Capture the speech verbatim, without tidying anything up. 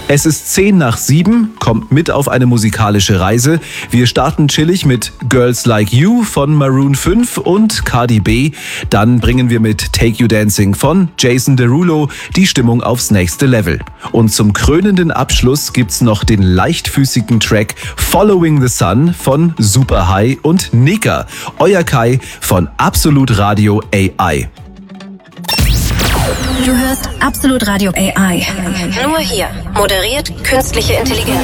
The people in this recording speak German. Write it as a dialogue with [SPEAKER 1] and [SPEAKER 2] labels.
[SPEAKER 1] Es ist zehn nach sieben, kommt mit auf eine musikalische Reise. Wir starten chillig mit Girls Like You von Maroon fünf und Cardi B. Dann bringen wir mit Take You Dancing von Jason Derulo die Stimmung aufs nächste Level. Und zum krönenden Abschluss gibt's noch den leichtfüßigen Track Following the Sun von Super High und Nika. Euer Kai von Absolut Radio A I.
[SPEAKER 2] Du hörst Absolut Radio A I.
[SPEAKER 3] Nur hier. Moderiert künstliche Intelligenz.